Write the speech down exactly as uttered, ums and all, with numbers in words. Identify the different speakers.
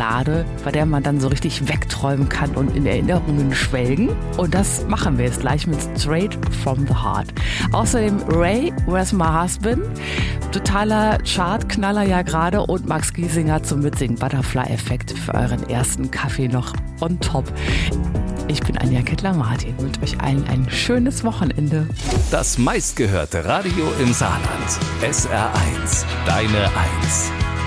Speaker 1: Ballade, bei der man dann so richtig wegträumen kann und in Erinnerungen schwelgen. Und das machen wir jetzt gleich mit Straight from the Heart. Außerdem Ray, Where's My Husband? Totaler Chartknaller ja gerade, und Max Giesinger zum Mitsingen. Butterfly-Effekt für euren ersten Kaffee noch on top. Ich bin Anja Kettler-Martin und euch allen ein schönes Wochenende.
Speaker 2: Das meistgehörte Radio im Saarland. S R eins, deine Eins.